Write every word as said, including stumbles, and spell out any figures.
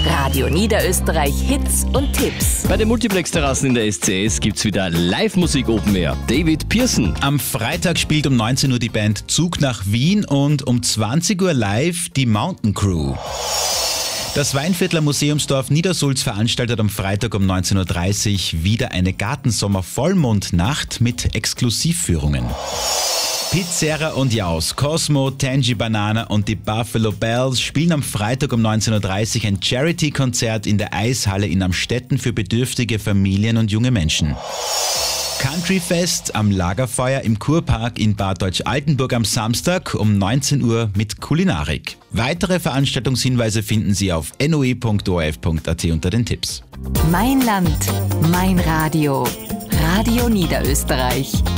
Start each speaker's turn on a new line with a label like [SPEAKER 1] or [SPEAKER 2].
[SPEAKER 1] Radio Niederösterreich Hits und Tipps.
[SPEAKER 2] Bei den Multiplex-Terrassen in der S C S gibt's wieder Live-Musik Open Air. David Pearson.
[SPEAKER 3] Am Freitag spielt um neunzehn Uhr die Band Zug nach Wien und um zwanzig Uhr live die Mountain Crew. Das Weinviertler Museumsdorf Niedersulz veranstaltet am Freitag um neunzehn Uhr dreißig wieder eine Gartensommer-Vollmondnacht mit Exklusivführungen. Pete Serra und Jaus, Cosmo, Tangy Banana und die Buffalo Bells spielen am Freitag um neunzehn Uhr dreißig ein Charity-Konzert in der Eishalle in Amstetten für bedürftige Familien und junge Menschen. Countryfest am Lagerfeuer im Kurpark in Bad Deutsch-Altenburg am Samstag um neunzehn Uhr mit Kulinarik. Weitere Veranstaltungshinweise finden Sie auf n o e punkt o r f punkt a t unter den Tipps.
[SPEAKER 1] Mein Land, mein Radio. Radio Niederösterreich.